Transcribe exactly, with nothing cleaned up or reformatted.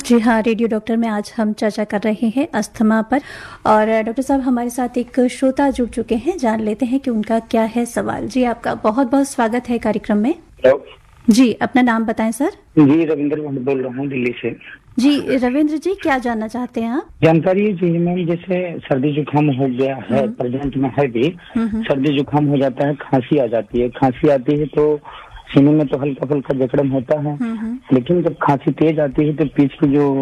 जी हाँ, radio doctor में आज हम चर्चा कर रहे हैं अस्थमा पर। और डॉक्टर साहब, हमारे साथ एक श्रोता जुड़ चुके हैं, जान लेते हैं कि उनका क्या है सवाल। जी, आपका बहुत बहुत स्वागत है कार्यक्रम में। हेलो जी, अपना नाम बताएं सर। जी, रविंद्र बोल रहा हूँ दिल्ली से। जी रविंद्र जी, क्या जानना चाहते हैं आप? जानकारी ये चाहिए मैम, जैसे सर्दी जुकाम हो गया है, प्रेजेंट में है भी, सर्दी जुकाम हो जाता है, खांसी आ जाती है, खांसी आती है तो सीने में तो हल्का फुल्का जकड़न होता है, लेकिन जब खांसी तेज आती है तो पीछ की जो